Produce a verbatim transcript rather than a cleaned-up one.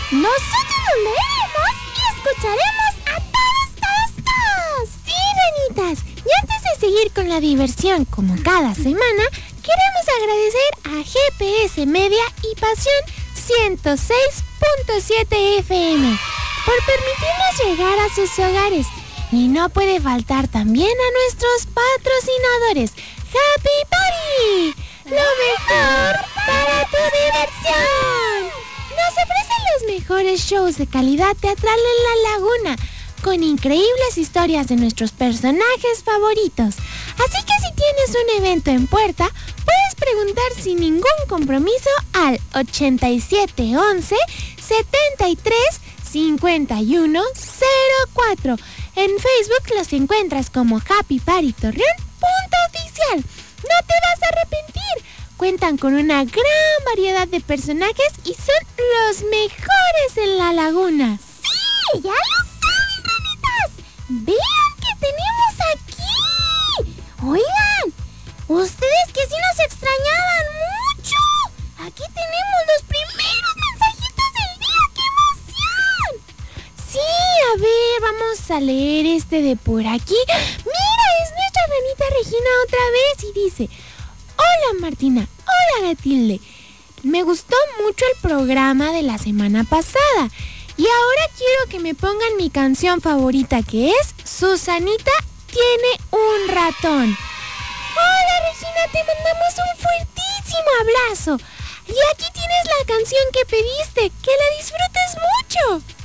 Nosotros nos leeremos y escucharemos a todos, todos, todos. Sí, ranitas. Y antes de seguir con la diversión como cada semana, queremos agradecer a G P S Media y Pasión ciento seis punto siete F M por permitirnos llegar a sus hogares. Y no puede faltar también a nuestros patrocinadores. ¡Happy Party! ¡Lo mejor para tu diversión! Nos ofrecen los mejores shows de calidad teatral en La Laguna, con increíbles historias de nuestros personajes favoritos. Así que si tienes un evento en puerta, puedes preguntar sin ningún compromiso al ochenta y siete once, setenta y tres, cincuenta y uno cero cuatro. En Facebook los encuentras como Happy Party Torreón punto oficial. No te vas a arrepentir. Cuentan con una gran variedad de personajes y son los mejores en La Laguna. ¡Sí! ¡Ya lo saben, ranitas! ¡Vean que tenemos aquí! Oigan, ustedes que sí nos extrañaban mucho. Aquí tenemos los primeros mensajitos del día. ¡Qué emoción! Sí, a ver, vamos a leer este de por aquí. ¡Mira, es nuestra ranita Regina otra vez! Y dice: hola Martina, hola Gatilde. Me gustó mucho el programa de la semana pasada y ahora quiero que me pongan mi canción favorita, que es Susanita tiene un ratón. Hola Regina, te mandamos un fuertísimo abrazo. Y aquí tienes la canción que pediste, que la disfrutes mucho.